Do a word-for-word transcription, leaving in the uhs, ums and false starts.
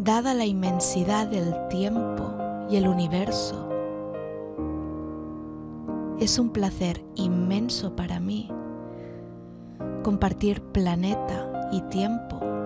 Dada la inmensidad del tiempo y el universo, es un placer inmenso para mí compartir planeta y tiempo